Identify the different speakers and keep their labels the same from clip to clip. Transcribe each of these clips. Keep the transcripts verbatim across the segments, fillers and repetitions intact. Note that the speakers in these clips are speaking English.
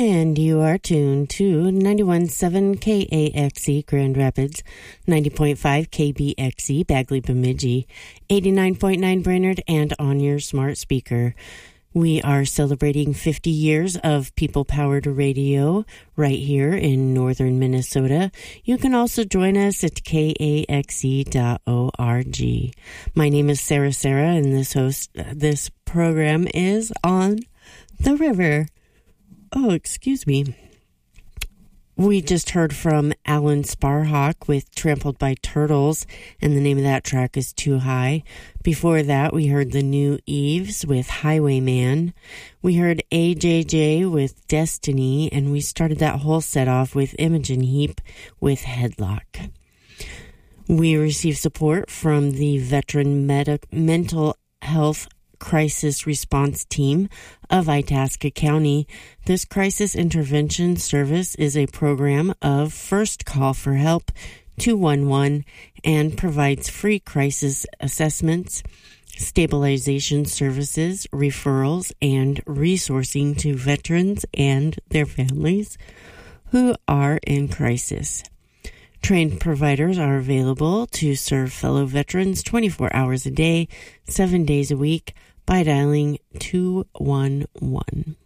Speaker 1: And you are tuned to ninety-one point seven K A X E Grand Rapids, ninety point five K B X E Bagley Bemidji, eighty-nine point nine Brainerd, and on your smart speaker. We are celebrating fifty years of people-powered radio right here in northern Minnesota. You can also join us at K A X E dot org. My name is Sarah Sarah, and this host, this program is On the River. Oh, excuse me. We just heard from Alan Sparhawk with Trampled by Turtles, and the name of that track is Too High. Before that, we heard the New Eves with Highwayman. We heard A J J with Destiny, and we started that whole set off with Imogen Heap with Headlock. We received support from the Veteran Medi- Mental Health Crisis Response Team of Itasca County. This crisis intervention service is a program of First Call for Help two one one and provides free crisis assessments, stabilization services, referrals, and resourcing to veterans and their families who are in crisis. Trained providers are available to serve fellow veterans twenty-four hours a day, seven days a week by dialing two one one.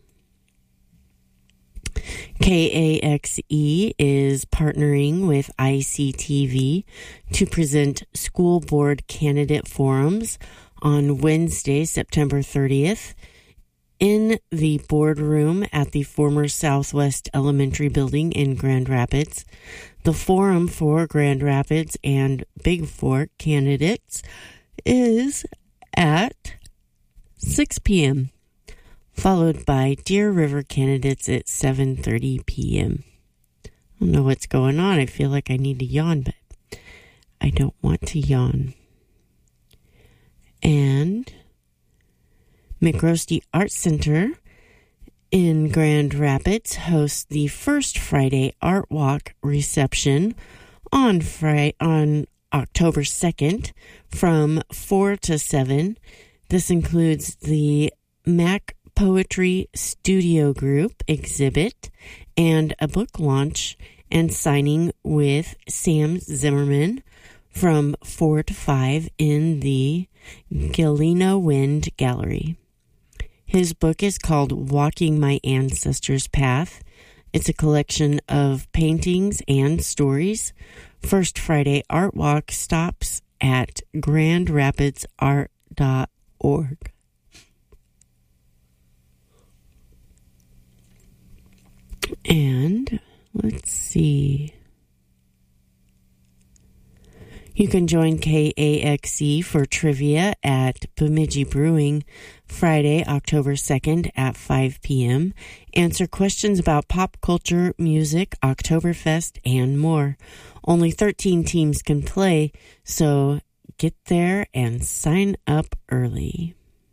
Speaker 1: K A X E is partnering with I C T V to present school board candidate forums on Wednesday, September thirtieth, in the boardroom at the former Southwest Elementary Building in Grand Rapids. The forum for Grand Rapids and Big Fork candidates is at six p.m., followed by Deer River candidates at seven thirty p.m. I don't know what's going on. I feel like I need to yawn, but I don't want to yawn. And McRosty Art Center in Grand Rapids hosts the first Friday Art Walk reception on Friday, on October second from four to seven. This includes the Mac Poetry Studio Group exhibit and a book launch and signing with Sam Zimmerman from four to five in the Galena Wind Gallery. His book is called Walking My Ancestors' Path. It's a collection of paintings and stories. First Friday Art Walk stops at grand rapids art dot org. And let's see. You can join K A X E for trivia at Bemidji Brewing Friday, October second at five p.m. Answer questions about pop culture, music, Oktoberfest, and more. Only thirteen teams can play, so get there and sign up early.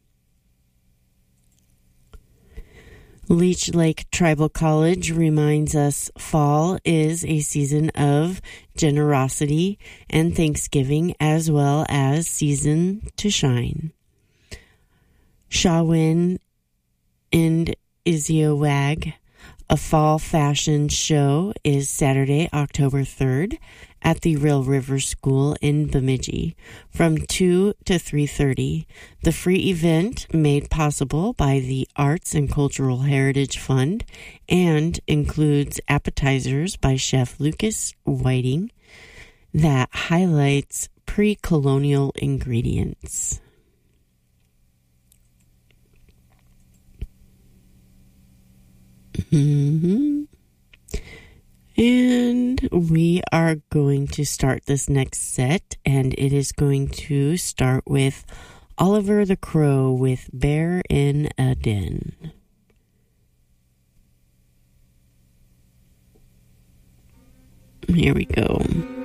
Speaker 1: Leech Lake Tribal College reminds us fall is a season of generosity and Thanksgiving, as well as season to shine. Shawin and Isiowag, a fall fashion show, is Saturday, October third at the Real River School in Bemidji from two to three thirty. The free event made possible by the Arts and Cultural Heritage Fund and includes appetizers by Chef Lucas Whiting that highlights pre-colonial ingredients. Mm-hmm. And we are going to start this next set, and it is going to start with Oliver the Crow with Bear in a Den. Here we go.